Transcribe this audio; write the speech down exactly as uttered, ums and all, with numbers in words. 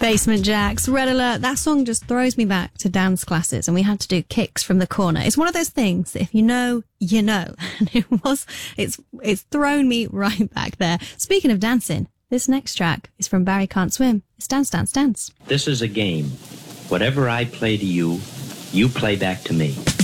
Basement Jaxx, Red Alert. That song just throws me back to dance classes, and we had to do kicks from the corner. It's one of those things that if you know, you know. And it was, it's, it's thrown me right back there. Speaking of dancing, this next track is from Barry Can't Swim. It's Dance, Dance, Dance. This is a game. Whatever I play to you, you play back to me.